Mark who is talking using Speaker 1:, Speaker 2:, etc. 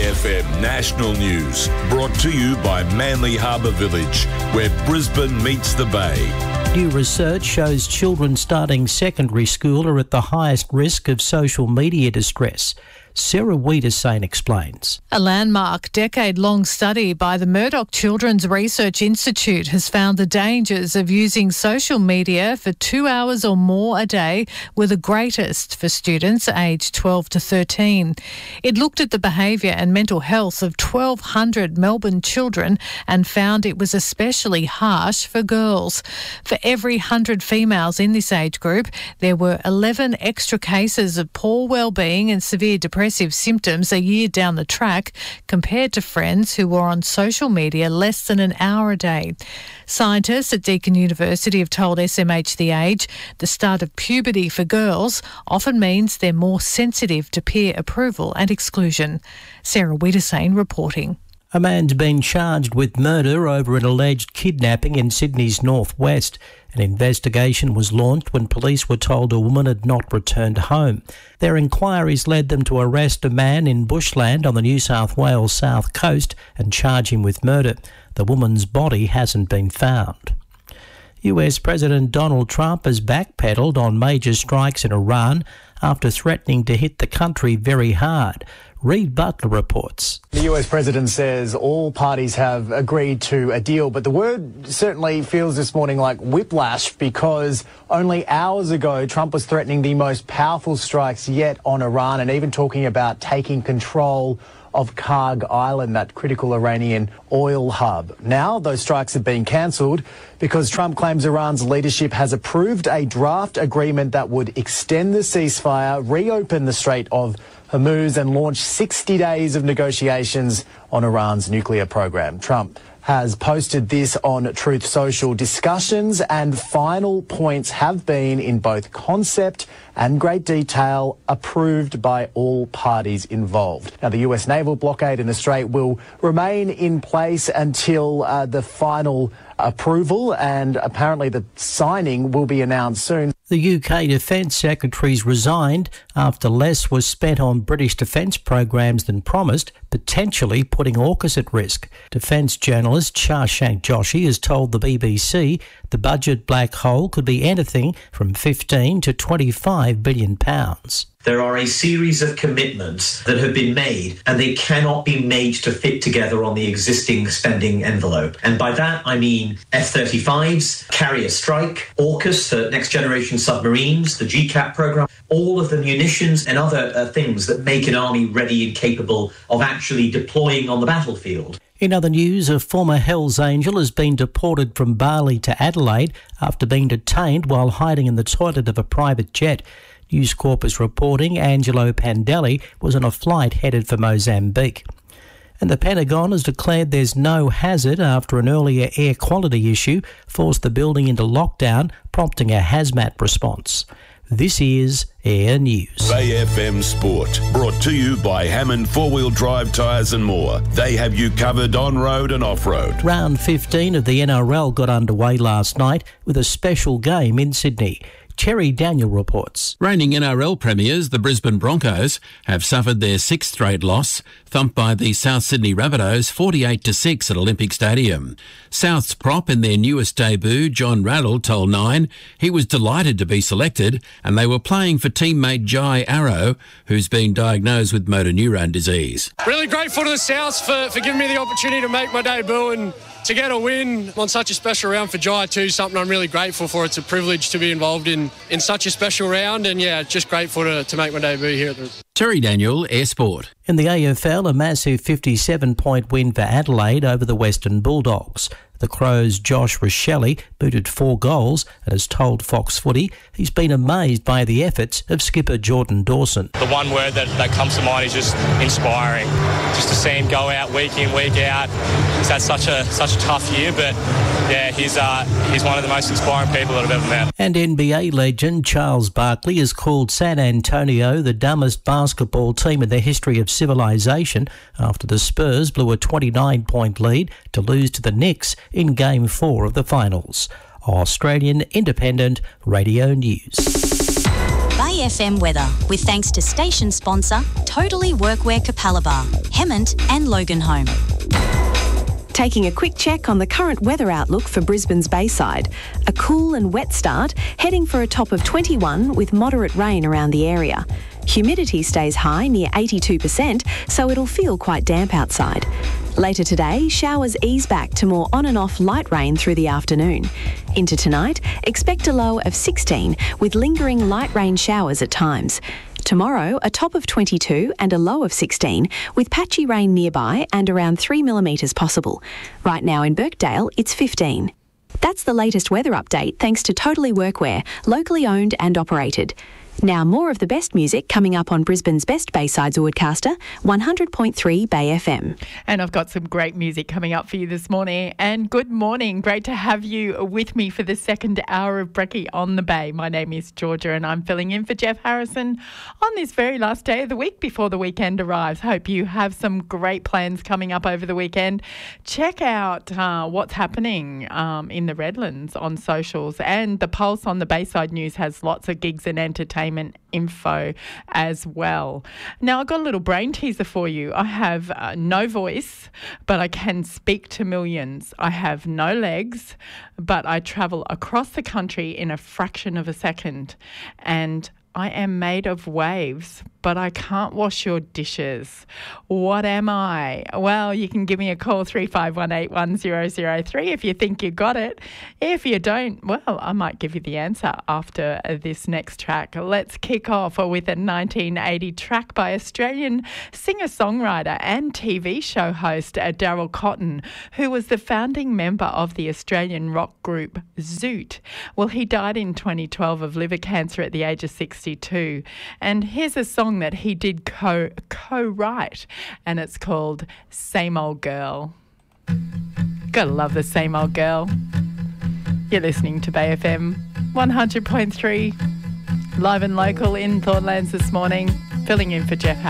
Speaker 1: AFM National News, brought to you by Manly Harbour Village, where Brisbane meets the Bay.
Speaker 2: New research shows children starting secondary school are at the highest risk of social media distress. Sarah Wiedersane explains.
Speaker 3: A landmark decade-long study by the Murdoch Children's Research Institute has found the dangers of using social media for 2 hours or more a day were the greatest for students aged 12 to 13. It looked at the behaviour and mental health of 1,200 Melbourne children and found it was especially harsh for girls. For every 100 females in this age group, there were 11 extra cases of poor wellbeing and severe depression symptoms a year down the track compared to friends who were on social media less than an hour a day. Scientists at Deakin University have told SMH The Age the start of puberty for girls often means they're more sensitive to peer approval and exclusion. Sarah Wiedersane reporting.
Speaker 2: A man's been charged with murder over an alleged kidnapping in Sydney's northwest. An investigation was launched when police were told a woman had not returned home. Their inquiries led them to arrest a man in bushland on the New South Wales south coast and charge him with murder. The woman's body hasn't been found. US President Donald Trump has backpedalled on major strikes in Iran after threatening to hit the country very hard. Reid Butler reports.
Speaker 4: The US president says all parties have agreed to a deal, but the word certainly feels this morning like whiplash because only hours ago Trump was threatening the most powerful strikes yet on Iran and even talking about taking control of Karg Island, that critical Iranian oil hub. Now those strikes have been cancelled because Trump claims Iran's leadership has approved a draft agreement that would extend the ceasefire, reopen the Strait of Hormuz and launch 60 days of negotiations on Iran's nuclear program. Trump has posted this on Truth Social. Discussions and final points have been, in both concept and great detail, approved by all parties involved. Now, the US naval blockade in the Strait will remain in place until the final approval, and apparently the signing will be announced soon.
Speaker 2: The UK Defence Secretary's resigned after less was spent on British defence programs than promised, potentially putting AUKUS at risk. Defence journalist Shashank Joshi has told the BBC the budget black hole could be anything from £15 to £25 billion.
Speaker 5: There are a series of commitments that have been made and they cannot be made to fit together on the existing spending envelope. And by that I mean F-35s, carrier strike, AUKUS for next generation submarines, the GCAP programme, all of the munitions and other things that make an army ready and capable of actually deploying on the battlefield.
Speaker 2: In other news, a former Hells Angel has been deported from Bali to Adelaide after being detained while hiding in the toilet of a private jet. News Corp is reporting Angelo Pandelli was on a flight headed for Mozambique. And the Pentagon has declared there's no hazard after an earlier air quality issue forced the building into lockdown, prompting a hazmat response. This is Air News.
Speaker 1: Bay FM Sport, brought to you by Hammond 4-Wheel Drive Tyres and More. They have you covered on-road and off-road.
Speaker 2: Round 15 of the NRL got underway last night with a special game in Sydney. Cherry Daniel reports.
Speaker 6: Reigning NRL premiers, the Brisbane Broncos, have suffered their sixth straight loss, thumped by the South Sydney Rabbitohs 48-6 at Olympic Stadium. South's prop in their newest debut, John Raddle, told Nine he was delighted to be selected and they were playing for teammate Jai Arrow, who's been diagnosed with motor neurone disease.
Speaker 7: Really grateful to the Souths for giving me the opportunity to make my debut and to get a win on such a special round for Jai too, something I'm really grateful for. It's a privilege to be involved in such a special round and just grateful to make my debut here at the...
Speaker 6: Terry Daniel, Air Sport.
Speaker 2: In the AFL, a massive 57-point win for Adelaide over the Western Bulldogs. The Crows' Josh Rochelli booted 4 goals and has told Fox Footy he's been amazed by the efforts of skipper Jordan Dawson.
Speaker 8: The one word that comes to mind is just inspiring. Just to see him go out week in, week out. He's had such a tough year, but he's one of the most inspiring people that I've ever met.
Speaker 2: And NBA legend Charles Barkley has called San Antonio the dumbest basketball team in the history of civilization after the Spurs blew a 29-point lead to lose to the Knicks in Game 4 of the finals. Australian Independent Radio News.
Speaker 9: Bay Bay FM weather, with thanks to station sponsor Totally Workwear Capalaba, Hemmant and Loganholme.
Speaker 10: Taking a quick check on the current weather outlook for Brisbane's Bayside. A cool and wet start, heading for a top of 21 with moderate rain around the area. Humidity stays high, near 82%, so it'll feel quite damp outside. Later today, showers ease back to more on and off light rain through the afternoon. Into tonight, expect a low of 16 with lingering light rain showers at times. Tomorrow, a top of 22 and a low of 16 with patchy rain nearby and around 3 millimetres possible. Right now in Birkdale, it's 15. That's the latest weather update thanks to Totally Workwear, locally owned and operated. Now more of the best music coming up on Brisbane's best Baysides Broadcaster, 100.3 Bay FM.
Speaker 11: And I've got some great music coming up for you this morning. And good morning. Great to have you with me for the second hour of Brekkie on the Bay. My name is Georgia and I'm filling in for Jeff Harrison on this very last day of the week before the weekend arrives. Hope you have some great plans coming up over the weekend. Check out what's happening in the Redlands on socials, and the Pulse on the Bayside News has lots of gigs and entertainment info as well. Now, I've got a little brain teaser for you. I have no voice, but I can speak to millions. I have no legs, but I travel across the country in a fraction of a second. And I am made of waves, but I can't wash your dishes. What am I? Well, you can give me a call, 35181003, if you think you got it. If you don't, well, I might give you the answer after this next track. Let's kick off with a 1980 track by Australian singer-songwriter and TV show host Daryl Cotton, who was the founding member of the Australian rock group Zoot. Well, he died in 2012 of liver cancer at the age of 62. And here's a song that he did co-write, and it's called Same Old Girl. Gotta love the Same Old Girl. You're listening to Bay FM 100.3, live and local in Thornlands this morning, filling in for Jeff